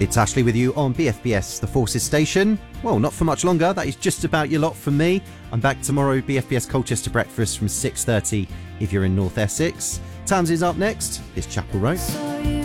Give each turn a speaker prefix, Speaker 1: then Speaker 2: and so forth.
Speaker 1: It's Ashley with you on BFBS, the Forces Station. Well, not for much longer. That is just about your lot from me. I'm back tomorrow, BFBS Colchester Breakfast from 6:30 if you're in North Essex. Tamsin's up next. It's Chapel Road.